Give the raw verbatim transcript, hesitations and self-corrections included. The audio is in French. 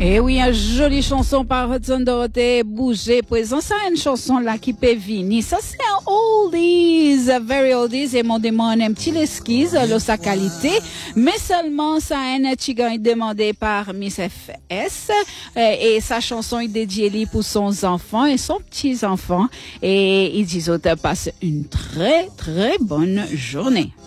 Et oui, une jolie chanson par Hudson Dorothée, Bouger, présent. Ça, une chanson là qui peut venir. Ça, c'est un oldies, a very oldies, et mon demande un petit esquisse, de sa qualité. Mais seulement, ça, un petit gars demandé par Miss F S. Et sa chanson est dédiée pour son enfant et son petit enfant. Et ils disent, passe une très, très bonne journée.